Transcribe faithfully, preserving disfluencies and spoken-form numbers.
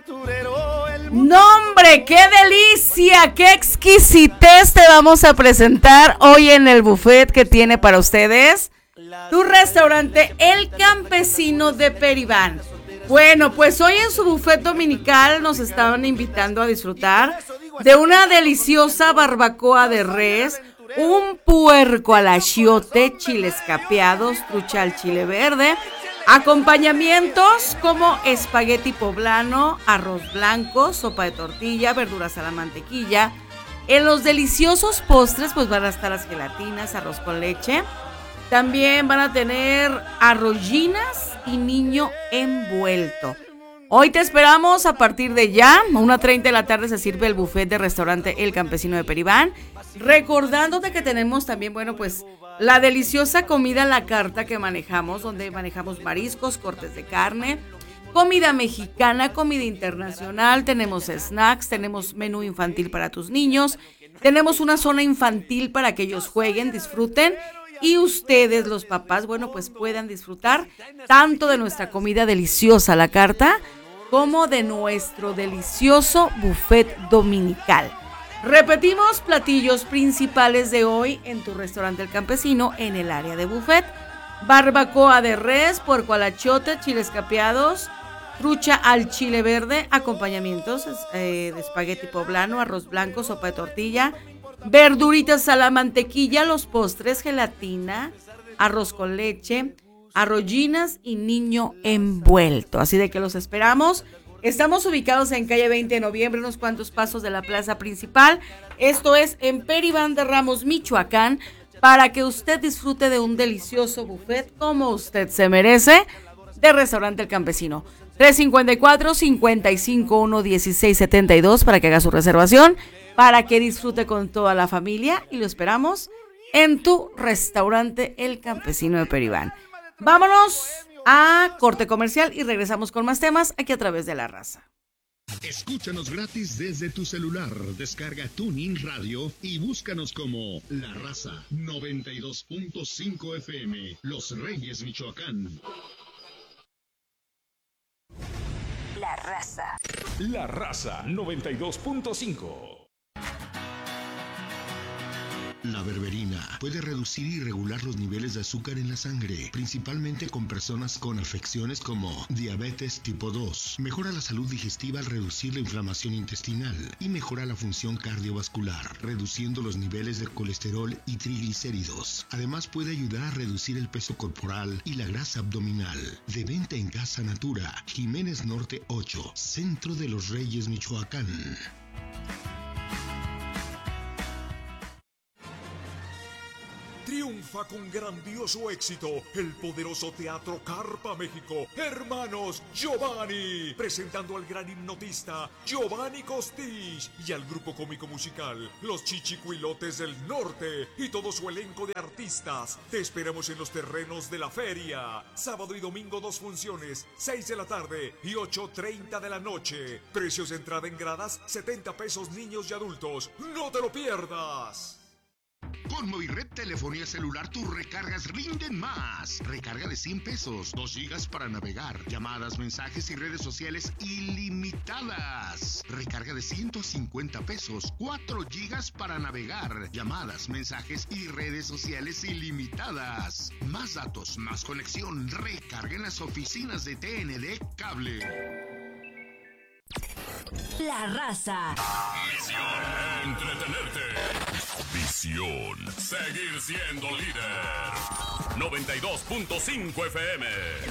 ¡No, hombre! ¡Qué delicia! ¡Qué exquisitez te vamos a presentar hoy en el buffet que tiene para ustedes tu restaurante El Campesino de Peribán! Bueno, pues hoy en su buffet dominical nos estaban invitando a disfrutar de una deliciosa barbacoa de res, un puerco al achiote, chiles capeados, trucha al chile verde, acompañamientos como espagueti poblano, arroz blanco, sopa de tortilla, verduras a la mantequilla. En los deliciosos postres pues van a estar las gelatinas, arroz con leche. También van a tener arrollinas y niño envuelto. Hoy te esperamos a partir de ya, a una treinta de la tarde se sirve el buffet de restaurante El Campesino de Peribán. Recordándote que tenemos también, bueno, pues la deliciosa comida a la carta que manejamos, donde manejamos mariscos, cortes de carne, comida mexicana, comida internacional, tenemos snacks, tenemos menú infantil para tus niños, tenemos una zona infantil para que ellos jueguen, disfruten. Y ustedes, los papás, bueno, pues puedan disfrutar tanto de nuestra comida deliciosa a la carta como de nuestro delicioso buffet dominical. Repetimos, platillos principales de hoy en tu restaurante El Campesino en el área de buffet: barbacoa de res, puerco al achiote, chiles capeados, trucha al chile verde, acompañamientos eh, de espagueti poblano, arroz blanco, sopa de tortilla, verduritas a la mantequilla, los postres, gelatina, arroz con leche, arrollinas y niño envuelto. Así de que los esperamos. Estamos ubicados en calle veinte de noviembre, unos cuantos pasos de la plaza principal. Esto es en Peribán de Ramos, Michoacán, para que usted disfrute de un delicioso buffet como usted se merece de Restaurante El Campesino. tres cinco cuatro, cinco cinco uno, uno seis siete dos para que haga su reservación, para que disfrute con toda la familia, y lo esperamos en tu restaurante El Campesino de Peribán. Vámonos a corte comercial y regresamos con más temas aquí a través de La Raza. Escúchanos gratis desde tu celular. Descarga TuneIn Radio y búscanos como La Raza noventa y dos punto cinco F M, Los Reyes, Michoacán. La Raza. La Raza noventa y dos punto cinco. La berberina puede reducir y regular los niveles de azúcar en la sangre, principalmente con personas con afecciones como diabetes tipo dos. Mejora la salud digestiva al reducir la inflamación intestinal y mejora la función cardiovascular, reduciendo los niveles de colesterol y triglicéridos. Además puede ayudar a reducir el peso corporal y la grasa abdominal. De venta en Casa Natura, Jiménez Norte ocho, Centro de los Reyes, Michoacán. Triunfa con grandioso éxito el poderoso Teatro Carpa México, Hermanos Giovanni, presentando al gran hipnotista Giovanni Costich y al grupo cómico musical Los Chichicuilotes del Norte y todo su elenco de artistas. Te esperamos en los terrenos de la feria, sábado y domingo dos funciones, seis de la tarde y ocho treinta de la noche. Precios de entrada en gradas, setenta pesos niños y adultos. ¡No te lo pierdas! Con Movirred Telefonía Celular tus recargas rinden más. Recarga de cien pesos, dos gigas para navegar, llamadas, mensajes y redes sociales ilimitadas. Recarga de ciento cincuenta pesos, cuatro gigas para navegar, llamadas, mensajes y redes sociales ilimitadas. Más datos, más conexión. Recarga en las oficinas de T N D Cable. La Raza. Misión: entretenerte. Visión: seguir siendo líder. noventa y dos punto cinco F M.